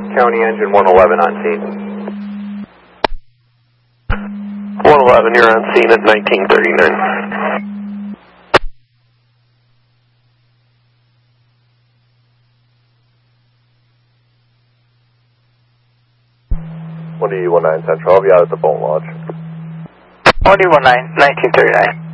County engine 111 on scene. 111, you're on scene at 1939. One D19 Central, I'll be out at the boat launch. 1D19, 1939.